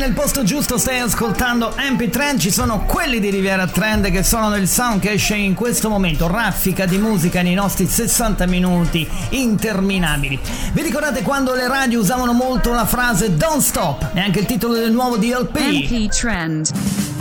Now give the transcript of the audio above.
nel posto giusto, stai ascoltando MP Trend. Ci sono quelli di Riviera Trend che sono il sound che esce in questo momento, raffica di musica nei nostri 60 minuti interminabili. Vi ricordate quando le radio usavano molto la frase Don't Stop? È anche il titolo del nuovo DLP. MP Trend.